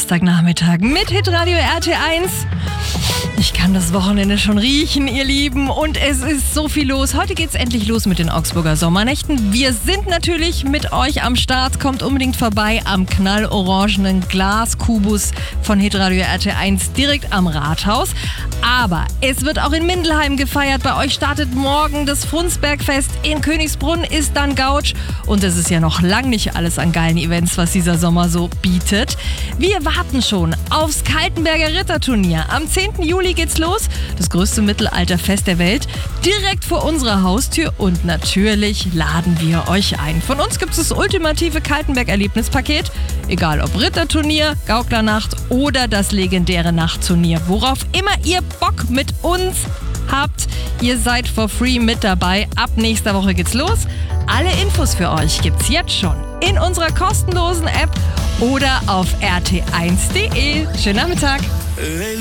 Donnerstagnachmittag mit Hitradio RT1. Ich kann das Wochenende schon riechen, ihr Lieben, und es ist so viel los. Heute geht's endlich los mit den Augsburger Sommernächten. Wir sind natürlich mit euch am Start. Kommt unbedingt vorbei am knallorangenen Glaskubus von Hitradio RT1 direkt am Rathaus. Aber es wird auch in Mindelheim gefeiert. Bei euch startet morgen das Frundsbergfest. In Königsbrunn ist dann Gautsch. Und es ist ja noch lang nicht alles an geilen Events, was dieser Sommer so bietet. Wir warten schon aufs Kaltenberger Ritterturnier. Am 10. Juli geht's los. Das größte Mittelalterfest der Welt. Direkt vor unserer Haustür. Und natürlich laden wir euch ein. Von uns gibt es das ultimative Kaltenberg-Erlebnispaket. Egal ob Ritterturnier, Gauklernacht oder das legendäre Nachtturnier. Worauf immer ihr Bock mit uns habt. Ihr seid for free mit dabei. Ab nächster Woche geht's los. Alle Infos für euch gibt's jetzt schon in unserer kostenlosen App oder auf rt1.de. Schönen Nachmittag.